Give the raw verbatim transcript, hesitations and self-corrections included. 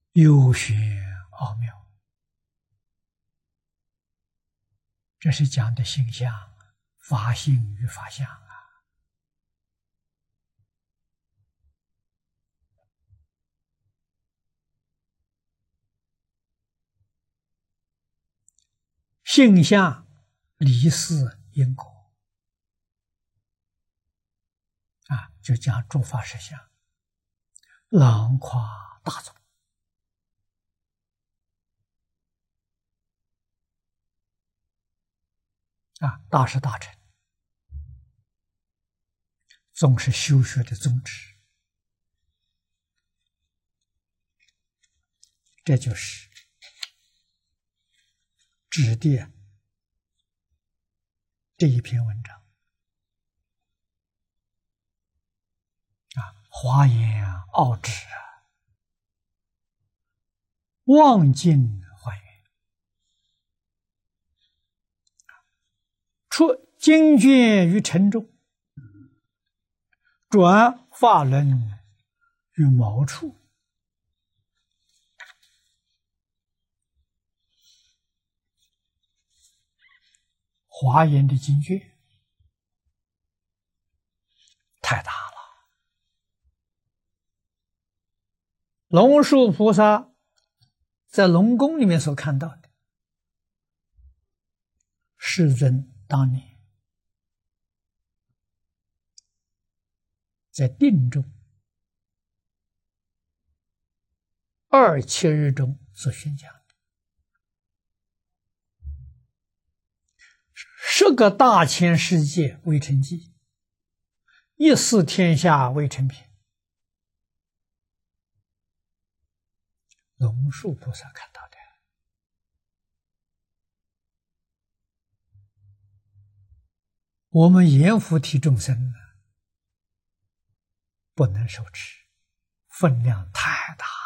幽玄奥妙。这是讲的性相，法性与法相啊。性相离事因果啊，就讲诸法实相，囊括大众啊，大是大乘，宗是修学的宗旨，这就是指的这一篇文章啊，华严奥旨啊，望尽还原，出经卷于尘中，转法轮于毛处。华严的经卷太大了，龙树菩萨在龙宫里面所看到的，世尊当年在定中二七日中所宣讲的，十个大千世界为成绩，一思天下为成品。龙树菩萨看到的，我们阎浮提众生呢，不能受持，分量太大了。